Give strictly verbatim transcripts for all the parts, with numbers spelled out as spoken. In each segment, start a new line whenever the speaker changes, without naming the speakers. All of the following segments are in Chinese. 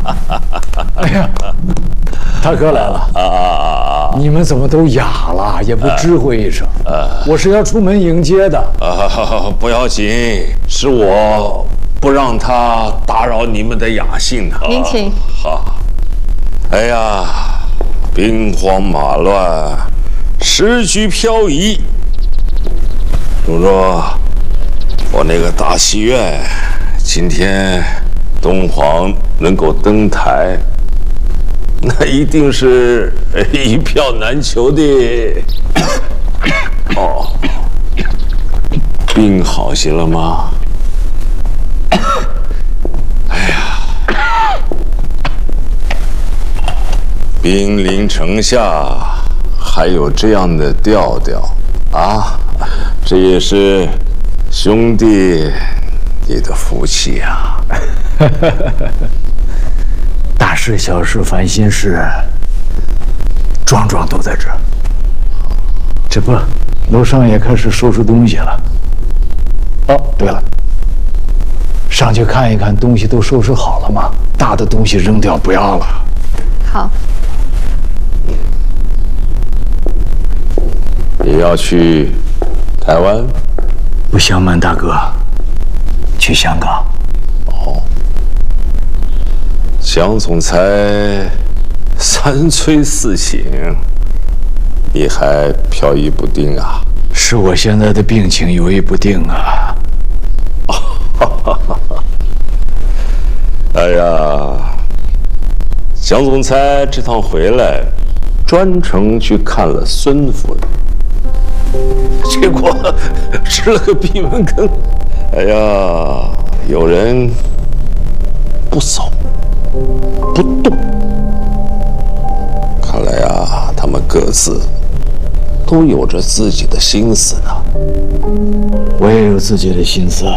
哎呀，大哥来了啊！你们怎么都哑了，也不知会一声？我是要出门迎接的。
啊，不要紧，是我不让他打扰你们的雅兴啊。
您请。
好。哎呀，兵荒马乱，时局漂移。如若我那个大戏院今天东皇能够登台，那一定是一票难求的。哦，病好些了吗？哎呀，兵临城下，还有这样的调调啊！这也是兄弟你的福气啊！
大事小事烦心事，桩桩都在这儿。这不，楼上也开始收拾东西了。哦，对了，上去看一看，东西都收拾好了吗？大的东西扔掉不要了。
好。
也要去台湾？
不相瞒大哥，去香港。
哦，江总裁三催四请，你还飘逸不定啊？
是我现在的病情犹豫不定啊。
哎呀，江总裁这趟回来，专程去看了孙夫人。结果吃了个闭门羹。哎呀，有人不走不动，看来呀，他们各自都有着自己的心思呢。
我也有自己的心思。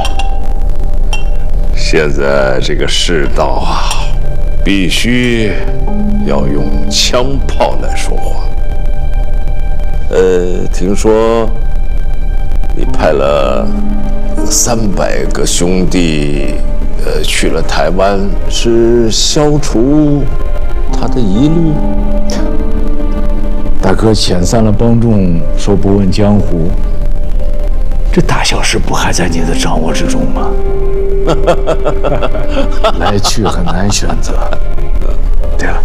现在这个世道啊，必须要用枪炮来说话。呃，听说你派了三百个兄弟，呃，去了台湾，是消除他的疑虑。
大哥遣散了帮众，说不问江湖，这大小事不还在你的掌握之中吗？来去很难选择。对了，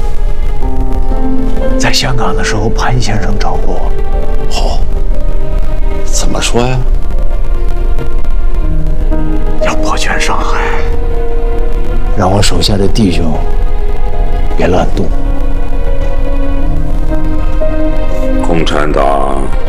在香港的时候，潘先生找过我。
好、哦，怎么说呀？
要保全上海，让我手下的弟兄别乱动。
共产党